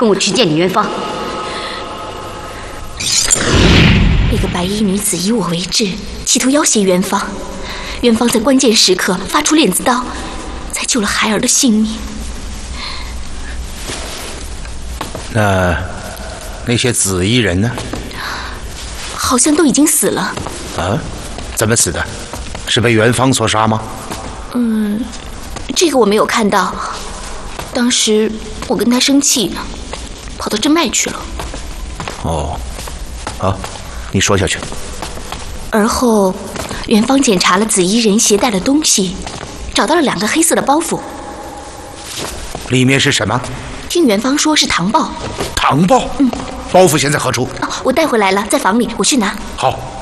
跟我去见李元芳。 那个白衣女子以我为质，企图要挟元芳。元芳在关键时刻发出链子刀，才救了孩儿的性命。 那些紫衣人呢？ 好像都已经死了。 啊？怎么死的？是被元芳所杀吗？ 这个我没有看到。当时我跟他生气，跑到真脉去了。 哦，好，你说下去。 而后，元芳检查了紫衣人携带的东西，找到了2个黑色的包袱。 里面是什么？ 听元芳说是糖报。 糖报？包袱现在何处？ 我带回来了，在房里，我去拿。 好。